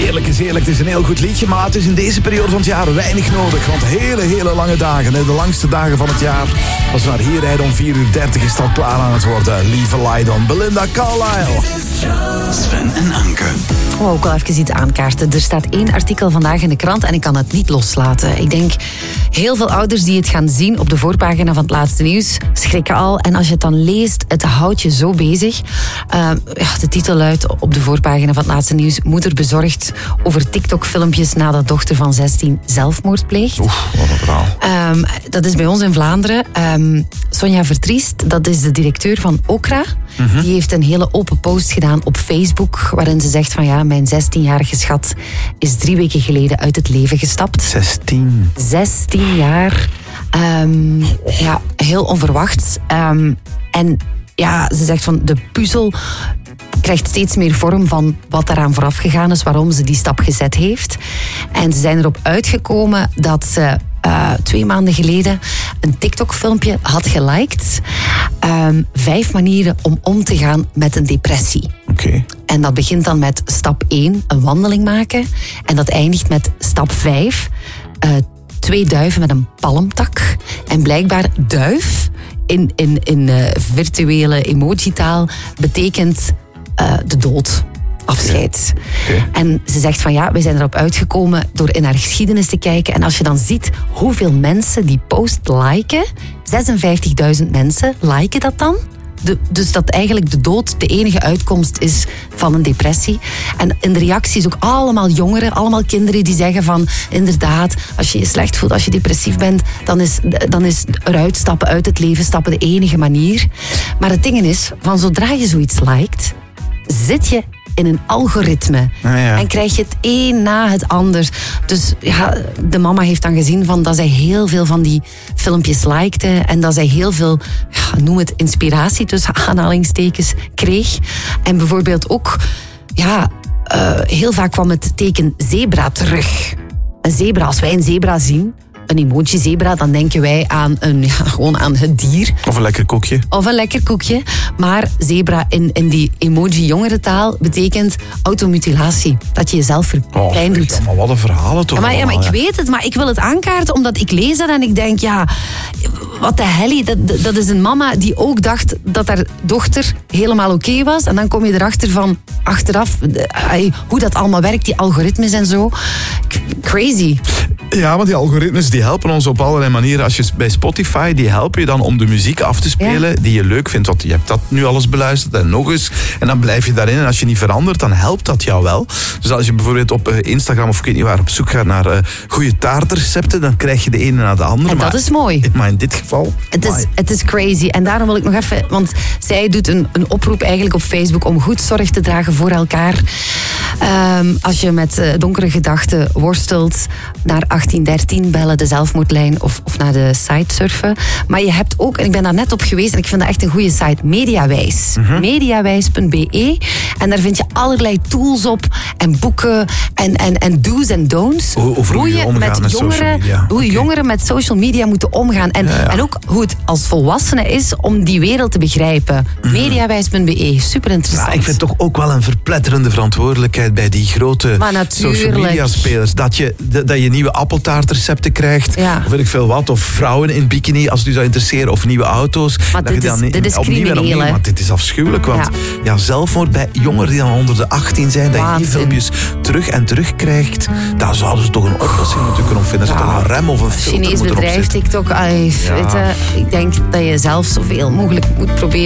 Heerlijk is heerlijk. Het is een heel goed liedje, maar het is in deze periode van het jaar weinig nodig. Want hele lange dagen, de langste dagen van het jaar. Als we naar hier rijden om 4:30 is het al klaar aan het worden. Leave a light on. Belinda Carlisle. Sven en Anke. Oh, ook wel even iets aankaarten. Er staat 1 artikel vandaag in de krant en ik kan het niet loslaten. Ik denk, heel veel ouders die het gaan zien op de voorpagina van het laatste nieuws schrikken al. En als je het dan leest, het houdt je zo bezig. De titel luidt op de voorpagina van het laatste nieuws: moeder bezorgd over TikTok-filmpjes nadat dochter van 16 zelfmoord pleegt. Oef, wat een verhaal. Dat is bij ons in Vlaanderen. Sonja Vertriest, dat is de directeur van Okra. Die heeft een hele open post gedaan op Facebook, waarin ze zegt van ja, mijn 16-jarige schat is 3 weken geleden uit het leven gestapt. 16 jaar. Heel onverwacht. En ja, ze zegt van de puzzel krijgt steeds meer vorm van wat daaraan vooraf gegaan is, waarom ze die stap gezet heeft. En ze zijn erop uitgekomen dat ze 2 maanden geleden een TikTok-filmpje had geliked. 5 manieren om te gaan met een depressie. Okay. En dat begint dan met stap 1, een wandeling maken. En dat eindigt met stap 5, 2 duiven met een palmtak. En blijkbaar duif in virtuele emojitaal betekent de dood. Afscheid. Okay. En ze zegt van ja, we zijn erop uitgekomen door in haar geschiedenis te kijken. En als je dan ziet hoeveel mensen die post liken, 56.000 mensen liken dat dan. Dus dat eigenlijk de dood de enige uitkomst is van een depressie. En in de reacties ook allemaal jongeren, allemaal kinderen die zeggen van inderdaad, als je je slecht voelt, als je depressief bent, dan is eruit stappen, uit het leven stappen de enige manier. Maar het ding is, van zodra je zoiets liked, zit je in een algoritme. En krijg je het een na het ander. Dus ja, de mama heeft dan gezien van dat zij heel veel van die filmpjes likte en dat zij heel veel, noem het inspiratie tussen aanhalingstekens, kreeg. En bijvoorbeeld ook, heel vaak kwam het teken zebra terug. Een zebra, als wij een zebra zien, een emoji-zebra, dan denken wij aan gewoon aan het dier. Of een lekker koekje. Maar zebra in die emoji-jongerentaal betekent automutilatie. Dat je jezelf pijn doet. Maar wat een verhalen toch? Maar ik weet het, maar ik wil het aankaarten omdat ik lees dat en ik denk, wat de hellie. Dat is een mama die ook dacht dat haar dochter helemaal oké was. En dan kom je erachter van, achteraf, hoe dat allemaal werkt, die algoritmes en zo. Crazy. Ja, want die algoritmes die helpen ons op allerlei manieren. Als je bij Spotify, die helpen je dan om de muziek af te spelen die je leuk vindt. Want je hebt dat nu alles beluisterd en nog eens. En dan blijf je daarin. En als je niet verandert, dan helpt dat jou wel. Dus als je bijvoorbeeld op Instagram of ik weet niet waar op zoek gaat naar goede taartrecepten, dan krijg je de ene na de andere. En dat is mooi. Maar in dit geval... Het is crazy. En daarom wil ik nog even... Want zij doet een oproep eigenlijk op Facebook om goed zorg te dragen voor elkaar. Als je met donkere gedachten worstelt, naar 1813 bellen, de zelfmoordlijn, of naar de site surfen. Maar je hebt ook, en ik ben daar net op geweest en ik vind dat echt een goede site, Mediawijs. Mediawijs.be. En daar vind je allerlei tools op en boeken en do's en don'ts. Hoe je met jongeren, hoe jongeren met social media moeten omgaan. En ook hoe het als volwassene is om die wereld te begrijpen. Mediawijs.be. Super interessant. Ja, ik vind toch ook wel een verpletterende verantwoordelijkheid bij die grote social media spelers. Dat je nieuwe appeltaartrecepten krijgt. Ja. Of weet ik veel wat. Of vrouwen in bikini, als het u zou interesseren. Of nieuwe auto's. Maar dit is crimineel. Maar dit is afschuwelijk. Want zelfmoord bij jongeren die dan onder de 18 zijn, dat je die filmpjes terug en terug krijgt. Daar zouden ze toch een oplossing moeten kunnen vinden. Er zit toch een rem of een filter Chinees moeten bedrijf, TikTok. Ik denk dat je zelf zoveel mogelijk moet proberen